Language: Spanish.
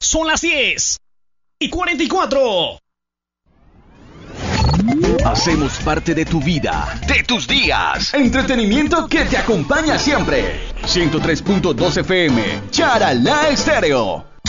Son las 10:44. Hacemos parte de tu vida, de tus días. Entretenimiento que te acompaña siempre. 103.2 FM, Charalá Estéreo.